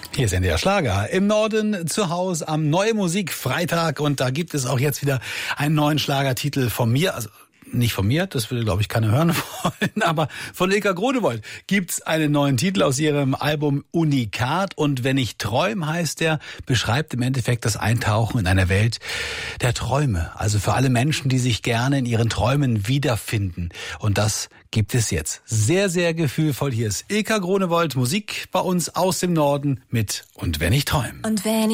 Hier ist NDR Schlager. Im Norden zu Hause am Neue Musik Freitag. Und da gibt es auch jetzt wieder einen neuen Schlagertitel von mir. Also nicht von mir, das würde, glaube ich, keiner hören wollen. Aber von Ilka Gronewold gibt's einen neuen Titel aus ihrem Album Unikat. Und Wenn ich träum, heißt der, beschreibt im Endeffekt das Eintauchen in eine Welt der Träume. Also für alle Menschen, die sich gerne in ihren Träumen wiederfinden. Und das gibt es jetzt. Sehr, sehr gefühlvoll. Hier ist Ilka Gronewold, Musik bei uns aus dem Norden mit Und wenn ich träum. Und wenn